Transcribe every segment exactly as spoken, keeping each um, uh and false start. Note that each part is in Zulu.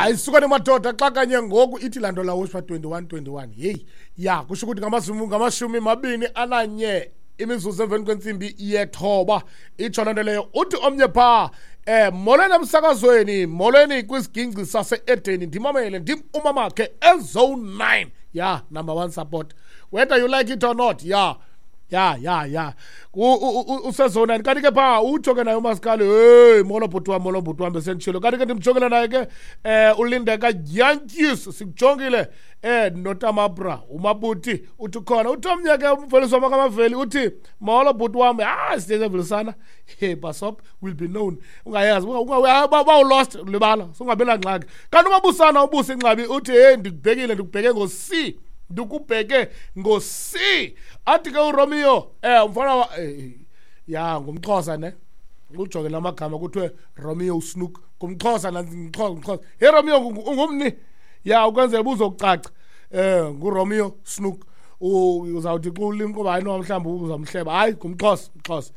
ayisukane madoda xa kanye ngoku ithi lando la usha twenty-one twenty-one hey ya kusho ukuthi ngamashumi ngamashumi mabini ananye imizuzu emveni kwentsimbi yethoba itsho lento leyo uthi omnye pha eh molweni emsakazweni molweni kwisigingci sase Edeni ndimamele ndim umamakhe ezone nine yeah number one support whether you like it or not yeah ya ya ya usezone nine kanti ke pha ujoke naye umasikali hey molo bhutwa molo bhutwa besentshilo kanti ke ndimjongela naye ke eh ulindeka Yankees sikujongile eh notamabra umabuti uthi khona uthi omnye ke umveliswa makamaveli uthi molo bhutwa wami ah siyevelisana hey basop will be known ungayazi ba lost libala singabela ngxaki kanti umabusana ubusa ingcabi uthi hey ndikubhekile ndikubheke ngo C ndikubheke ngo C athi ke uRomeo eh umfana wa eh, ya ngumXhosa ne ujoke lamagama kuthiwe Romeo Snook ngumXhosa ngixhosa ngixhosa hey Romeo ungumni ya ukwenze buzokucaca eh nguRomeo Snook uzawuthi xa ulimqoba hayino mhlawumbe uzamhleba hayi ngumXhosa ngixhosa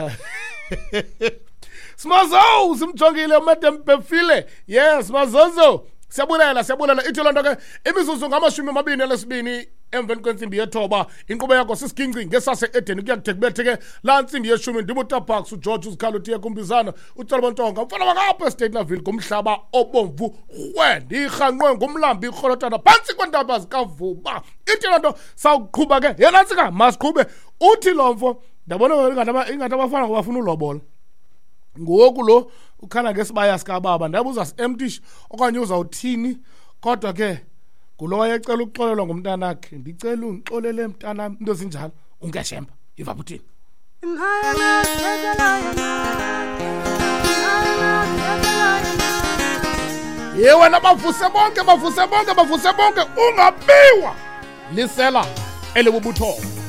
Smazo simjongile uMadembefile yes Mazozo siyabulela siyabulela ithi lonto ke imizuzu ngamashumi amabini lesibini emveni kwentsimbi yethoba inkqubo yakho sisiginci ngesase Edeni kuyakuthe kubethe ke la ntsimbi yeshumi ndibutapax uGeorge uzikhalo utiye kumbizana uTsalo Ntonga mfana wakapha eStatenville kumhlaba obomvu rhwe ndirhanqwe ngumlambi irholotana phantsi kwentaba zikavuba ithi lonto sawuqhuba ke yena sika masiqhube uthi lomfo ndabona ingathi ingathi abafana bafuna ulobola ngoku lo ukhala ngesibaya sika baba ndabuza si-empty okanye uzawuthini kodwa ke ngulo wayecela ukuxolelwa ngumntanakhe ndicela ungixolele mntanami into zinjalo ungeshemba iva buthini ye wena bavuse bonke bavuse bonke bavuse bonke ungabiwa lisela elibubuthongo